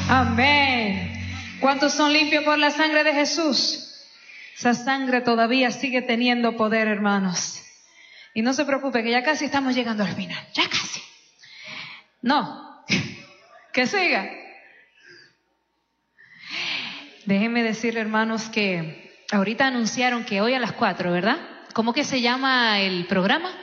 Amén. ¿Cuántos son limpios por la sangre de Jesús? Esa sangre todavía sigue teniendo poder, hermanos. Y no se preocupe, que ya casi estamos llegando al final. Ya casi. No. Que siga. Déjenme decirle, hermanos, que ahorita anunciaron que hoy a las 4, ¿verdad? ¿Cómo que se llama el programa?